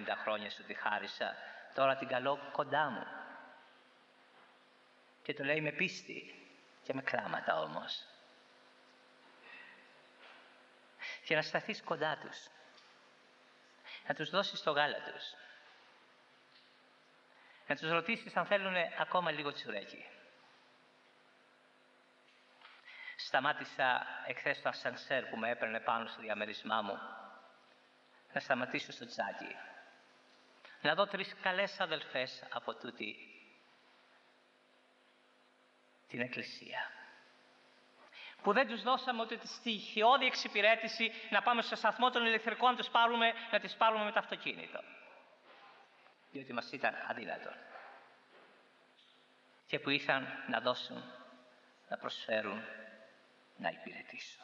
50 χρόνια σου τη χάρισα, τώρα την καλώ κοντά μου. Και το λέει με πίστη και με κλάματα όμως. Και να σταθείς κοντά τους, να τους δώσεις το γάλα τους, να τους ρωτήσεις αν θέλουν ακόμα λίγο τσουρέκι. Σταμάτησα εχθές το ασανσέρ που με έπαιρνε πάνω στο διαμέρισμά μου, να σταματήσω στο τζάκι, να δω 3 καλές αδελφές από τούτη την εκκλησία, που δεν τους δώσαμε ούτε τη στοιχειώδη εξυπηρέτηση να πάμε στο σταθμό των ηλεκτρικών να τις πάρουμε με το αυτοκίνητο, διότι μας ήταν αδύνατον, και που ήρθαν να δώσουν, να προσφέρουν, να υπηρετήσουν.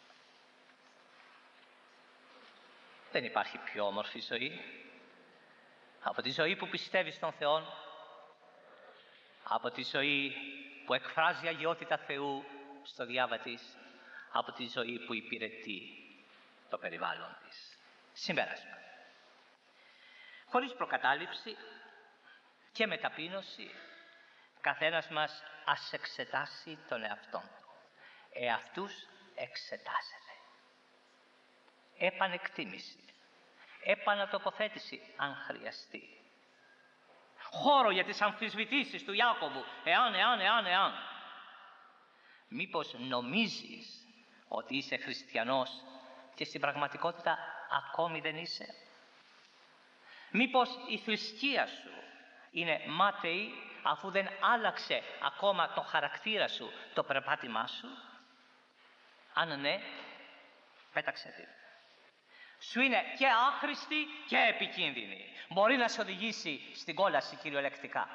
Δεν υπάρχει πιο όμορφη ζωή από τη ζωή που πιστεύει στον Θεό, από τη ζωή που εκφράζει αγιότητα Θεού στο διάβα της, από τη ζωή που υπηρετεί το περιβάλλον της. Συμπέρασμα. Χωρίς προκατάληψη και με ταπείνωση, καθένας μας ας εξετάσει τον εαυτόν του. Εαυτούς εξετάζεται. Επανεκτίμηση, επανατοποθέτηση αν χρειαστεί. Χώρο για τις αμφισβητήσεις του Ιάκωβου, εάν. Μήπως νομίζεις ότι είσαι χριστιανός και στην πραγματικότητα ακόμη δεν είσαι? Μήπως η θρησκεία σου είναι μάταιη αφού δεν άλλαξε ακόμα το χαρακτήρα σου, το περπάτημά σου? Αν ναι, πέταξε την. Σου είναι και άχρηστη και επικίνδυνη. Μπορεί να σε οδηγήσει στην κόλαση κυριολεκτικά.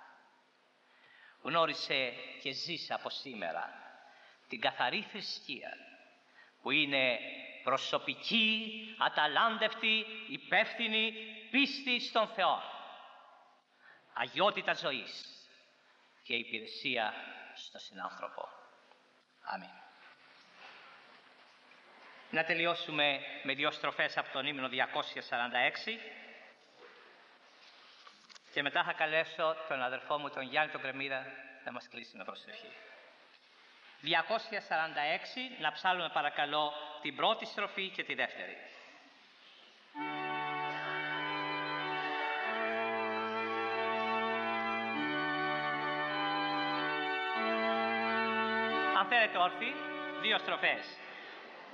Γνώρισε και ζήσε από σήμερα την καθαρή θρησκεία, που είναι προσωπική, αταλάντευτη, υπεύθυνη πίστη στον Θεό, αγιότητα ζωής και υπηρεσία στον συνάνθρωπο. Αμήν. Να τελειώσουμε με 2 στροφές από τον ύμνο 246 και μετά θα καλέσω τον αδερφό μου, τον Γιάννη τον Κρεμίδα, να μας κλείσει με προσευχή. 246, να ψάλουμε παρακαλώ την πρώτη στροφή και τη δεύτερη. Αν θέλετε όρθιοι, 2 στροφές.